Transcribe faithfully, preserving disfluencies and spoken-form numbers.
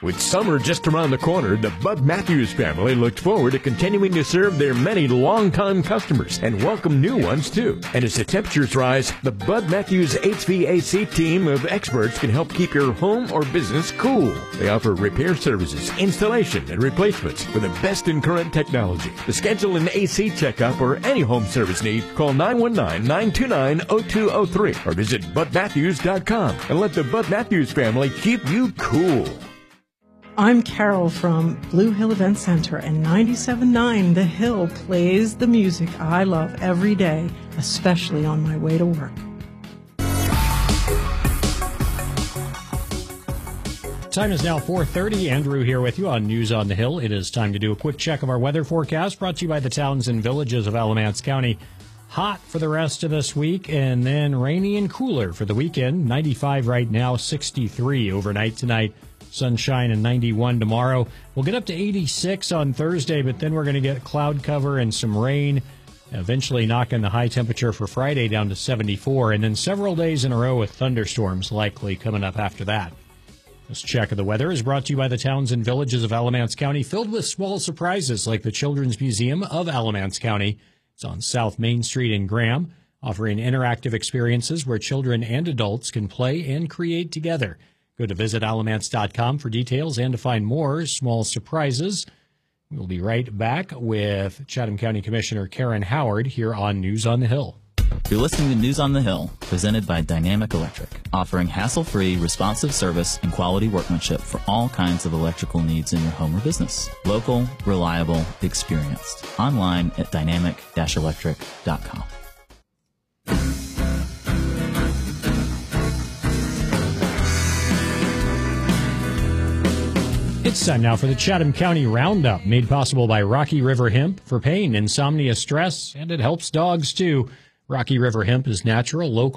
With summer just around the corner, the Bud Matthews family looked forward to continuing to serve their many longtime customers and welcome new ones, too. And as the temperatures rise, the Bud Matthews H V A C team of experts can help keep your home or business cool. They offer repair services, installation, and replacements with the best in current technology. To schedule an A C checkup or any home service need, call nine one nine, nine two nine, zero two zero three or visit bud matthews dot com and let the Bud Matthews family keep you cool. I'm Carol from Blue Hill Event Center, and ninety-seven point nine The Hill plays the music I love every day, especially on my way to work. Time is now four thirty. Andrew here with you on News on the Hill. It is time to do a quick check of our weather forecast, brought to you by the towns and villages of Alamance County. Hot for the rest of this week, and then rainy and cooler for the weekend. ninety-five right now, sixty-three overnight tonight. Sunshine and ninety-one tomorrow. We'll get up to eighty-six on Thursday, but then we're going to get cloud cover and some rain, eventually knocking the high temperature for Friday down to seventy-four, and then several days in a row with thunderstorms likely coming up after that. This check of the weather is brought to you by the towns and villages of Alamance County, filled with small surprises like the Children's Museum of Alamance County. It's on South Main Street in Graham, offering interactive experiences where children and adults can play and create together. Go to visit alamance dot com for details and to find more small surprises. We'll be right back with Chatham County Commissioner Karen Howard here on News on the Hill. You're listening to News on the Hill, presented by Dynamic Electric, offering hassle-free, responsive service and quality workmanship for all kinds of electrical needs in your home or business. Local, reliable, experienced. Online at dynamic dash electric dot com. It's time now for the Chatham County Roundup, made possible by Rocky River Hemp for pain, insomnia, stress, and it helps dogs too. Rocky River Hemp is natural, local,